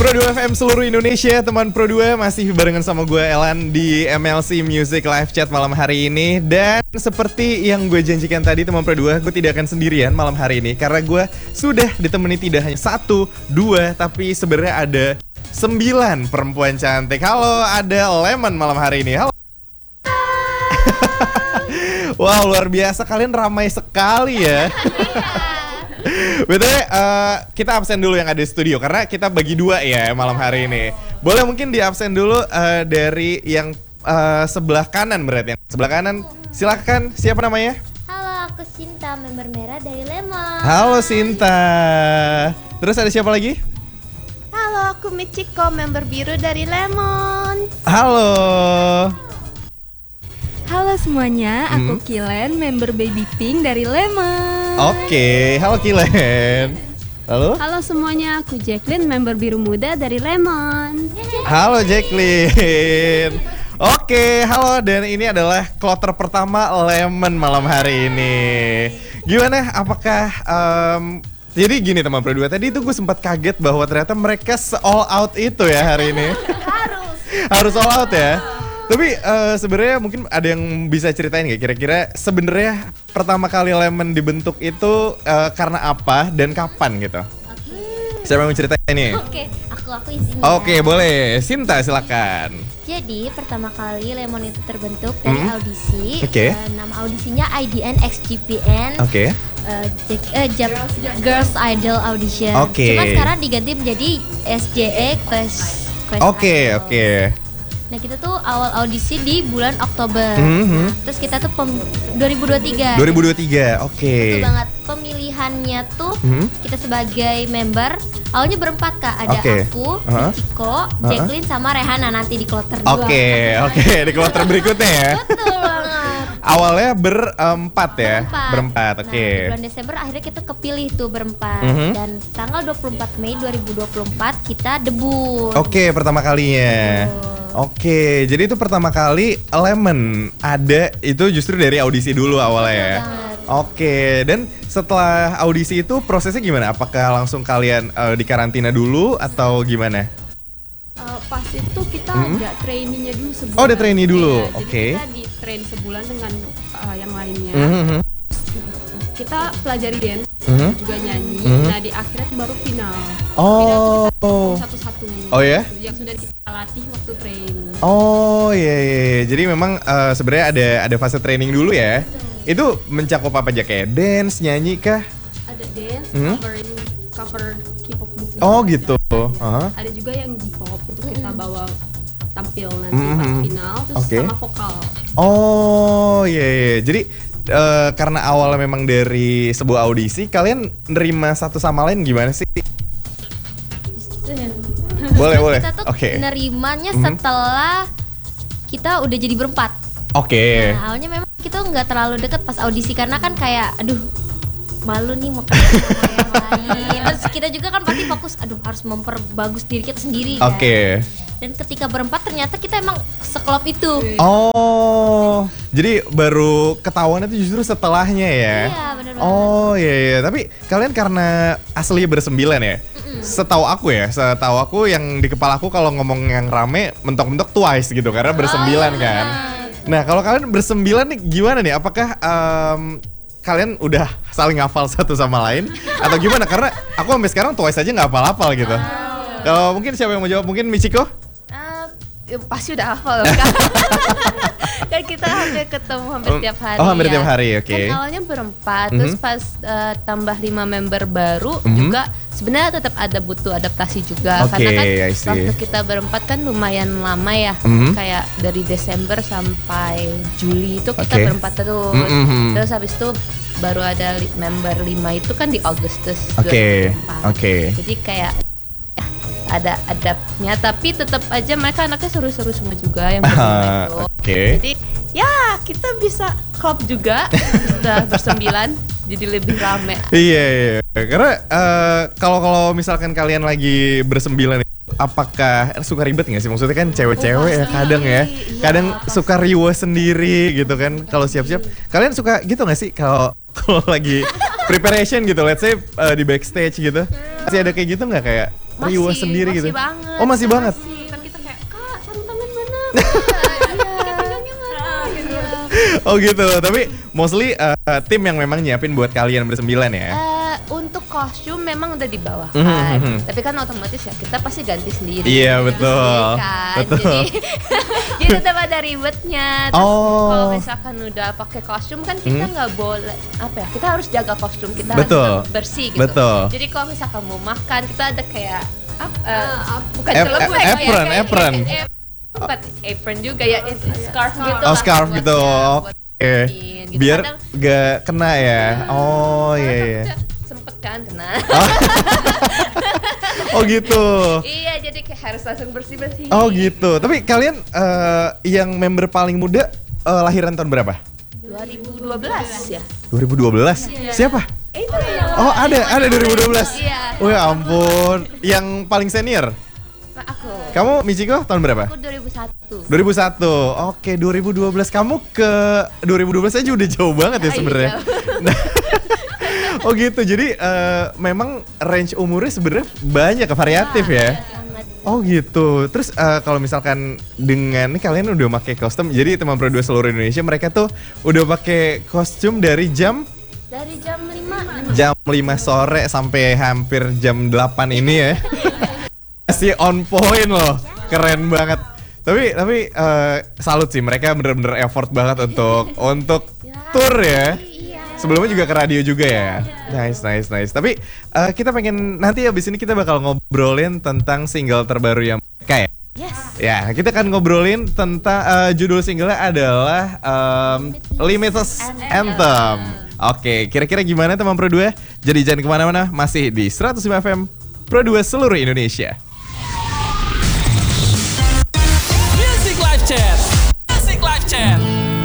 Pro 2 FM seluruh Indonesia, teman Pro 2 masih barengan sama gue Elan di MLC Music Live Chat malam hari ini. Dan seperti yang gue janjikan tadi teman Pro 2, gue tidak akan sendirian malam hari ini karena gue sudah ditemani tidak hanya 1, 2, tapi sebenarnya ada 9 perempuan cantik. Halo, ada Lemon malam hari ini. Halo. Wow, luar biasa, kalian ramai sekali ya. Betul, kita absen dulu yang ada di studio karena kita bagi 2 ya malam hari ini. Boleh mungkin di absen dulu dari yang sebelah kanan berarti. Yang sebelah kanan, silakan. Siapa namanya? Halo, aku Sinta, member merah dari Lemon. Halo Sinta. Terus ada siapa lagi? Halo, aku Michiko, member biru dari Lemon. Halo. Halo semuanya, aku Kilen, member Baby Pink dari Lemon. Oke, halo Kilen. Halo. Halo semuanya, aku Jacqueline, member biru muda dari Lemon. Halo Jacqueline. Oke, halo, dan ini adalah kloter pertama Lemon malam hari ini. Gimana? Apakah jadi gini teman Pro 2, tadi itu gue sempat kaget bahwa ternyata mereka all out itu ya hari ini. Harus all out ya. Tapi sebenarnya mungkin ada yang bisa ceritain nggak kira-kira sebenarnya pertama kali Lemon dibentuk itu karena apa dan kapan gitu? Siapa yang mau ceritain ini? Oke, aku izin. Oke, boleh. Sinta silakan. Jadi pertama kali Lemon itu terbentuk dari audisi. Oke. Nama audisinya IDN XGPN. Oke. Girls Idol Audition. Oke. Cuma sekarang diganti menjadi SJE Quest Oke, Idol. oke. Nah kita tuh awal audisi di bulan Oktober. Nah, terus kita tuh 2023. 2023, oke. Betul banget. Pemilihannya tuh kita sebagai member awalnya berempat Kak. Ada Oke. aku, Michiko, Jacqueline sama Rehana nanti di kloter 2. Oke, di kloter berikutnya ya. Betul banget. Awalnya berempat ya. Berempat, oke. Nah, di bulan Desember akhirnya kita kepilih tuh berempat. Dan tanggal 24 Mei 2024 kita debut. Oke, pertama kalinya. Oke, jadi itu pertama kali Lemon ada itu justru dari audisi dulu awalnya ya. Oke, dan setelah audisi itu prosesnya gimana? Apakah langsung kalian di karantina dulu atau gimana? Pas itu kita ada trainingnya dulu sebulan. Oh, ada trainee dulu, Iya, oke. Jadi kita di train sebulan dengan yang lainnya. Kita pelajari dance, juga nyanyi. Nah di akhirnya tuh baru final. Final tuh kita satu-satu. Oh ya? Yang sudah kita latih waktu train. Oh iya. Jadi memang sebenarnya ada fase training dulu ya. Itu mencakup apa aja, kayak dance, nyanyi kah? Ada dance, cover K-pop gitu. Oh gitu. Ada juga yang J-pop untuk kita bawa tampil nanti pas final, terus sama vokal. Oh iya. Jadi karena awalnya memang dari sebuah audisi, kalian nerima satu sama lain gimana sih? Boleh. Kita tuh nerimanya setelah kita udah jadi berempat. Oke. Nah, awalnya memang kita nggak terlalu deket pas audisi karena kan kayak aduh malu nih mau ketemu sama yang lain. Terus kita juga kan pasti fokus harus memperbagus diri kita sendiri kan. Oke. Dan ketika berempat ternyata kita emang seklop itu. Oh, jadi baru ketahuan itu justru setelahnya ya? Iya, benar banget. Oh iya. Tapi kalian karena aslinya bersembilan ya? Setahu aku yang di kepala aku kalau ngomong yang rame mentok-mentok Twice gitu karena bersembilan kan. Nah kalau kalian bersembilan nih gimana nih? Apakah kalian udah saling hafal satu sama lain atau gimana? Karena aku sampai sekarang Twice aja nggak hafal-hafal gitu. Kalau mungkin siapa yang mau jawab? Mungkin Michiko? Pasti udah hafal kan. Kan kita hampir ketemu hampir tiap hari. Oh, hampir tiap hari, oke. Kan awalnya berempat, terus pas tambah 5 member baru juga sebenarnya tetap ada butuh adaptasi juga karena kan waktu kita berempat kan lumayan lama ya. Kayak dari Desember sampai Juli itu kita berempat terus. Terus habis itu baru ada member 5 itu kan di Agustus 2024. Jadi kayak ada adaptnya, tapi tetap aja mereka anaknya seru-seru semua juga yang berlima itu. Jadi ya kita bisa klop juga, sudah bersembilan jadi lebih rame. Iya. Karena kalau misalkan kalian lagi bersembilan, apakah suka ribet nggak sih? Maksudnya kan cewek-cewek ya kadang ya, kadang suka riuh sendiri gitu kan kalau siap-siap. Kalian suka gitu nggak sih kalau lagi preparation gitu, let's say di backstage gitu, masih ada kayak gitu nggak kayak riuh sendiri gitu. Masih banget. Oh, masih banget. Kan kita kayak, Kak, sarung tangan mana? Oh gitu. Tapi mostly tim yang memang nyiapin buat kalian bersembilan ya. Untuk kostum memang udah di bawah kan. Tapi kan otomatis ya kita pasti ganti sendiri. Iya, betul. Kan? Betul. Jadi tetap ada ribetnya. Terus kalau misalkan udah pakai kostum kan kita nggak boleh apa ya? Kita harus jaga kostum kita harus tetap bersih gitu. Betul. Jadi kalau misalkan mau makan kita ada kayak bukan apron. Bukan apron juga ya, scarf gitu. Oh, scarf gitu. Oke. Gitu. Biar gak kena ya. Oh iya. Sempet kan kena. Oh gitu. Iya, jadi kayak harus langsung bersih-bersih. Oh gitu. Tapi kalian yang member paling muda lahiran tahun berapa? 2012 ya. 2012? Siapa? Itu. Oh ada 2012. Iya. Oh ya ampun. Yang paling senior? Aku. Kamu Michiko tahun berapa? Aku 2001. 2001. Oke, 2012. Kamu ke 2012 aja udah jauh banget ya sebenarnya. Nah, oh gitu. Jadi memang range umurnya sebenarnya banyak, variatif ya. Oh gitu. Terus kalau misalkan dengan ini kalian udah pakai kostum, jadi teman Pro 2 seluruh Indonesia mereka tuh udah pakai kostum dari jam 5. Jam 5 sore sampai hampir jam 8 ini ya. Masih on point loh. Keren banget. Tapi salut sih, mereka bener-bener effort banget untuk tour ya. Sebelumnya juga ke radio juga ya. Nice. Tapi kita pengen nanti abis ini kita bakal ngobrolin tentang single terbaru yang mereka ya. Yes. Ya, kita akan ngobrolin tentang judul singlenya adalah Limitless Anthem. Oke, kira-kira gimana teman Pro 2? Jadi jangan kemana-mana, masih di 105 FM Pro 2 seluruh Indonesia.